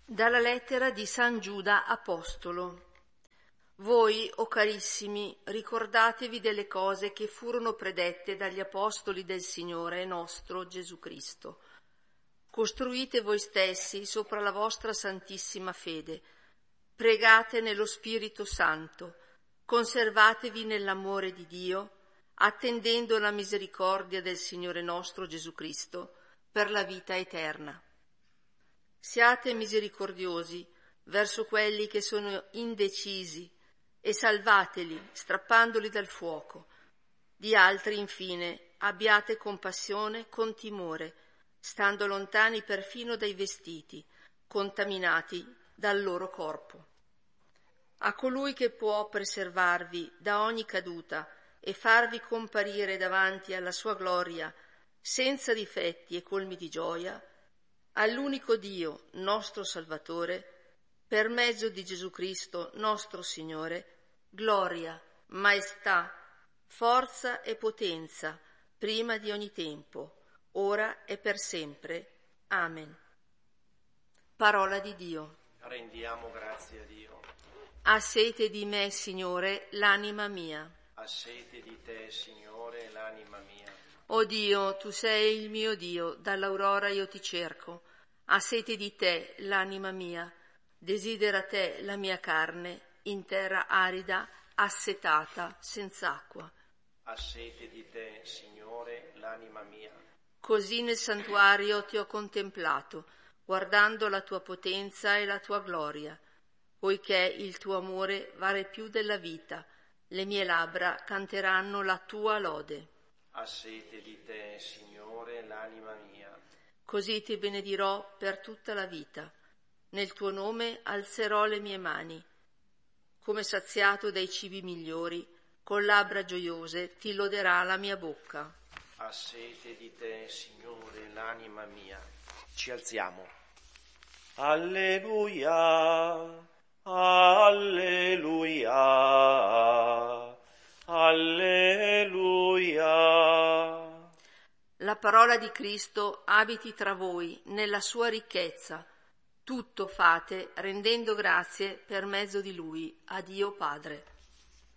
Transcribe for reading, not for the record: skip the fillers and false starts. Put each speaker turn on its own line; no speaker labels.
Dalla lettera di San Giuda Apostolo. Voi, o carissimi, ricordatevi delle cose che furono predette dagli apostoli del Signore nostro Gesù Cristo. Costruite voi stessi sopra la vostra santissima fede, pregate nello Spirito Santo, conservatevi nell'amore di Dio, attendendo la misericordia del Signore nostro Gesù Cristo per la vita eterna. Siate misericordiosi verso quelli che sono indecisi e salvateli strappandoli dal fuoco. Di altri, infine, abbiate compassione con timore, stando lontani perfino dai vestiti, contaminati dal loro corpo. A colui che può preservarvi da ogni caduta e farvi comparire davanti alla sua gloria senza difetti e colmi di gioia, all'unico Dio, nostro Salvatore, per mezzo di Gesù Cristo, nostro Signore, gloria, maestà, forza e potenza, prima di ogni tempo, ora e per sempre. Amen. Parola di Dio.
Rendiamo grazie a Dio.
Ha sete di me, Signore, l'anima mia.
Ha sete di te, Signore, l'anima mia.
O Dio, tu sei il mio Dio, dall'aurora io ti cerco. Ha sete di te, l'anima mia. Desidera te la mia carne, in terra arida, assetata, senz'acqua.
Ha sete di te, Signore, l'anima mia.
Così nel santuario ti ho contemplato, guardando la tua potenza e la tua gloria, poiché il tuo amore vale più della vita, le mie labbra canteranno la tua lode.
Ha sete di te, Signore, l'anima mia.
Così ti benedirò per tutta la vita. Nel tuo nome alzerò le mie mani. Come saziato dai cibi migliori, con labbra gioiose ti loderà la mia bocca.
Ha sete di te, Signore, l'anima mia. Ci alziamo. Alleluia, alleluia, alleluia.
La parola di Cristo abiti tra voi nella sua ricchezza. Tutto fate rendendo grazie per mezzo di Lui a Dio Padre.